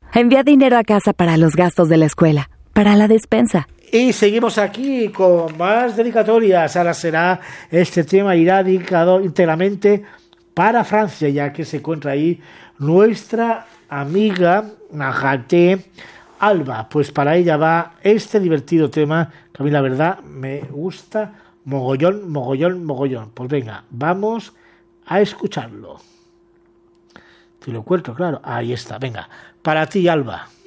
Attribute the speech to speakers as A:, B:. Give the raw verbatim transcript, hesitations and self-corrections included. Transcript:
A: Envía dinero a casa para los gastos de la escuela, para la despensa.
B: Y seguimos aquí con más dedicatorias. Ahora será, este tema irá dedicado íntegramente para Francia, ya que se encuentra ahí nuestra amiga Najate Alba. Pues para ella va este divertido tema, que a mí la verdad me gusta mogollón, mogollón, mogollón. Pues venga, vamos a escucharlo. Si lo encuentro, claro, ahí está, venga, para ti, Alba.